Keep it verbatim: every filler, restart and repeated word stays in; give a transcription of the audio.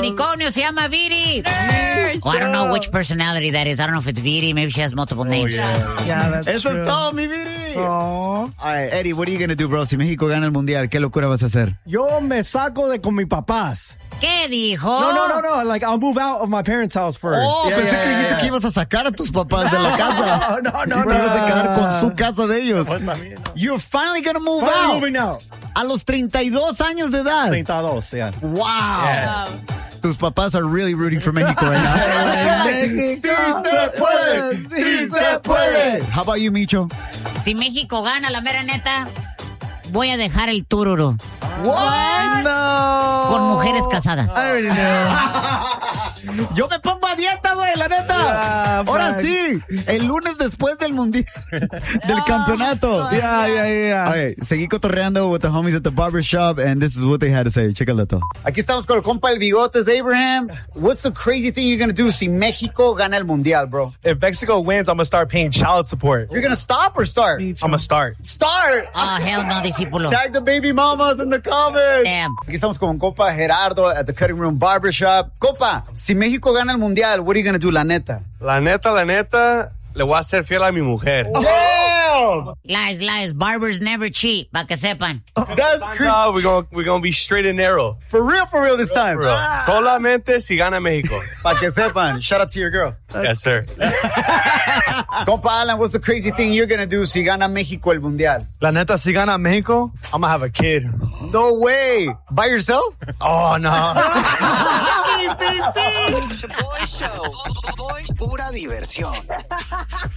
manicomio se llama Viri. Oh, I don't know which personality that is. I don't know if it's Viri. Maybe she has multiple names. Oh, yeah. Yeah, that's Eso true. es todo, mi Viri. Aw. All right, Eddie, what are you going to do, bro? Si México gana el mundial, ¿qué locura vas a hacer? Yo me saco de con mis papás. ¿Qué dijo? No, no, no, no. Like, I'll move out of my parents' house first. Oh, Yeah, pensé yeah, que yeah, dijiste yeah. que ibas a sacar a tus papás de la casa. No, no, no, Te ibas a no. quedar con su casa de ellos. You're finally going to move Finally out. moving out. A los treinta y dos años de edad. thirty-two, yeah. Wow. Yeah. Tus papás are really rooting for México right now. México. Sí se puede, sí se puede. How about you, Micho? Si México gana, la mera neta, voy a dejar el tururo What? No. con mujeres casadas. I already know. Yo me pongo a dieta, güey, la neta. Yeah, Ahora Frank. sí, el lunes después del mundial, del campeonato. Yeah, yeah, yeah. Okay, seguí cotorreando with the homies at the barber shop, and this is what they had to say. Chécalo todo. Aquí estamos con el compa El Bigotes, Abraham. What's the crazy thing you're gonna do si México gana el mundial, bro? If Mexico wins, I'm going to start paying child support. You're gonna stop or start? I'm going to start. Start. Oh, hell no, discípulo. Tag the baby mamas in the comments. Damn. Aquí estamos con compa Gerardo at the Cutting Room Barbershop. Compa, si México gana el mundial, what are you gonna do, la neta? La neta, la neta, le voy a ser fiel a mi mujer. Damn! Lies, lies. Barbers never cheat, para que sepan. That's crazy. No, we're going we're gonna be straight and narrow. For real, for real this time. For real. Solamente si gana México. Pa' que sepan. Shout out to your girl. Yes, sir. Compa Alan, what's the crazy thing you're gonna do si gana México el mundial? La neta, si gana México, I'm gonna have a kid. No way. By yourself? Oh, no. The Boy Show. Pura diversión.